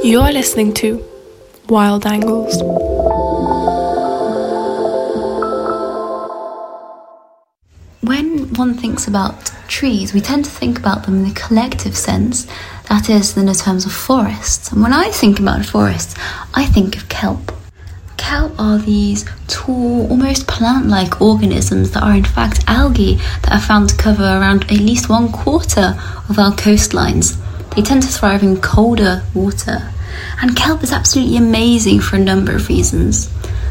You're listening to Wild Angles. When one thinks about trees, we tend to think about them in the collective sense, that is, in the terms of forests. And when I think about forests, I think of kelp. Kelp are these tall, almost plant-like organisms that are in fact algae that are found to cover around at least 1/4 of our coastlines. They tend to thrive in colder water. And kelp is absolutely amazing for a number of reasons.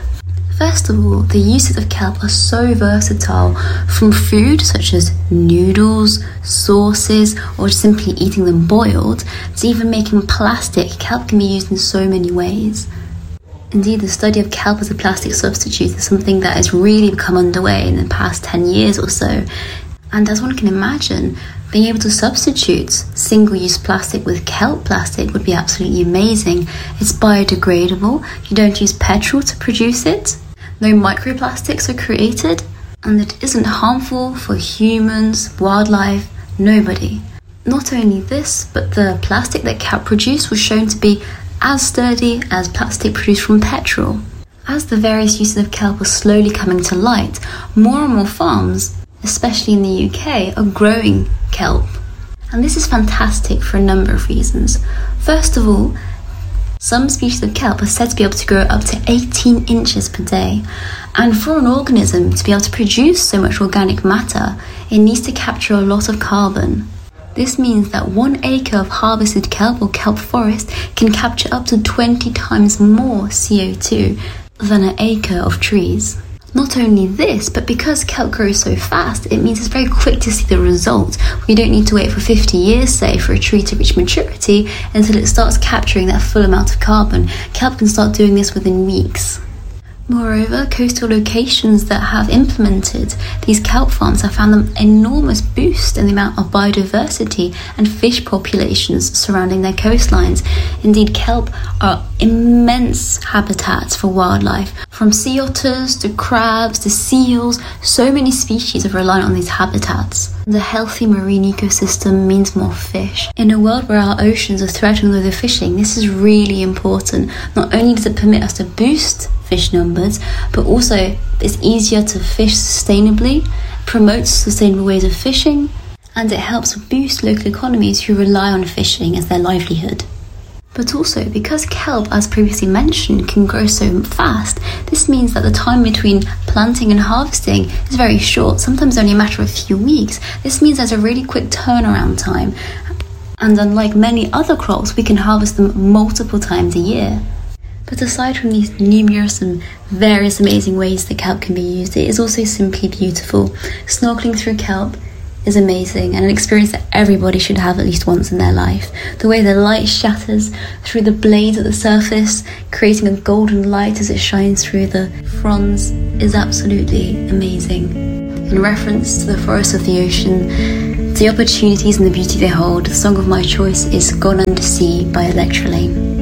First of all, the uses of kelp are so versatile, from food such as noodles, sauces, or simply eating them boiled, to even making plastic. Kelp can be used in so many ways. Indeed, the study of kelp as a plastic substitute is something that has really become underway in the past 10 years or so. And as one can imagine, being able to substitute single-use plastic with kelp plastic would be absolutely amazing. It's biodegradable, you don't use petrol to produce it, no microplastics are created, and it isn't harmful for humans, wildlife, nobody. Not only this, but the plastic that kelp produced was shown to be as sturdy as plastic produced from petrol. As the various uses of kelp are slowly coming to light, more and more farms, especially in the UK, are growing kelp. And this is fantastic for a number of reasons. First of all, some species of kelp are said to be able to grow up to 18 inches per day. And for an organism to be able to produce so much organic matter, it needs to capture a lot of carbon. This means that 1 acre of harvested kelp or kelp forest can capture up to 20 times more CO2 than an acre of trees. Not only this, but because kelp grows so fast, it means it's very quick to see the result. We don't need to wait for 50 years, say, for a tree to reach maturity until it starts capturing that full amount of carbon. Kelp can start doing this within weeks. Moreover, coastal locations that have implemented these kelp farms have found an enormous boost in the amount of biodiversity and fish populations surrounding their coastlines. Indeed, kelp are immense habitats for wildlife. From sea otters to crabs to seals, so many species are reliant on these habitats. The healthy marine ecosystem means more fish. In a world where our oceans are threatened with overfishing, this is really important. Not only does it permit us to boost fish numbers, but also it's easier to fish sustainably, promotes sustainable ways of fishing, and it helps boost local economies who rely on fishing as their livelihood. But also, because kelp, as previously mentioned, can grow so fast, this means that the time between planting and harvesting is very short, sometimes only a matter of a few weeks. This means there's a really quick turnaround time, and unlike many other crops, we can harvest them multiple times a year. But aside from these numerous and various amazing ways that kelp can be used, it is also simply beautiful. Snorkeling through kelp is amazing and an experience that everybody should have at least once in their life. The way the light shatters through the blades at the surface, creating a golden light as it shines through the fronds, is absolutely amazing. In reference to the forests of the ocean, the opportunities and the beauty they hold, the song of my choice is Gone Under Sea by Electra Lane.